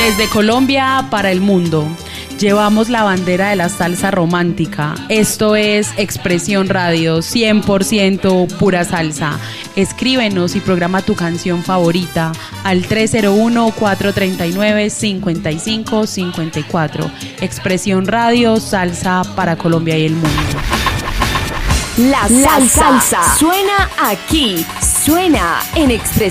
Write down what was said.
Desde Colombia para el mundo, llevamos la bandera de la salsa romántica. Esto es Expresión Radio, 100% pura salsa. Escríbenos y programa tu canción favorita al 301-439-5554. Expresión Radio, salsa para Colombia y el mundo. La salsa suena aquí, suena en Expresión.